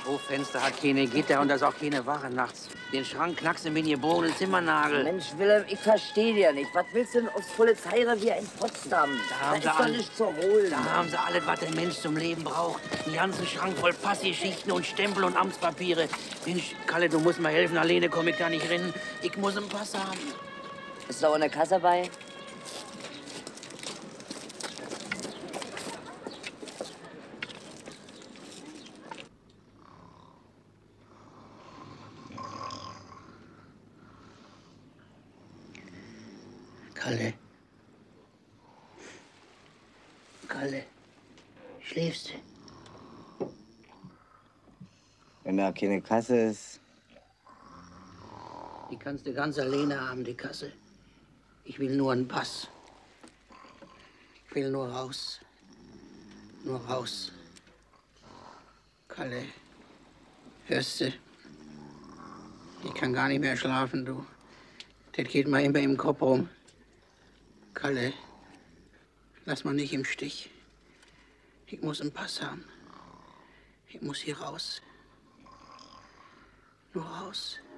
Strohfenster hat keine Gitter und da ist auch keine Wache nachts. Den Schrank knacksen mit ihr Bohnen Zimmernagel. Mensch, Wilhelm, ich verstehe dir nicht. Was willst du denn aufs Polizeirevier in Potsdam? Da ist doch nichts zu holen. Da haben sie alles, was der Mensch zum Leben braucht. Einen ganzen Schrank voll Passgeschichten und Stempel und Amtspapiere. Mensch, Kalle, du musst mir helfen. Alleine komme ich da nicht rein. Ich muss einen Pass haben. Ist da auch eine Kasse bei? Kalle. Kalle. Schläfst du? Wenn da keine Kasse ist. Die kannst du ganz alleine haben, die Kasse. Ich will nur einen Pass. Ich will nur raus. Nur raus. Kalle. Hörst du? Ich kann gar nicht mehr schlafen, du. Das geht mir immer im Kopf rum. Kalle, lass mal nicht im Stich. Ich muss einen Pass haben. Ich muss hier raus. Nur raus.